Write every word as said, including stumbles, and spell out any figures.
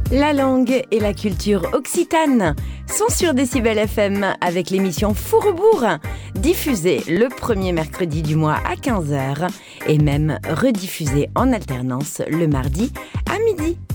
La langue et la culture occitane sont sur Décibel F M avec l'émission Fourrebourg, diffusée le premier mercredi du mois à quinze heures et même rediffusée en alternance le mardi à midi.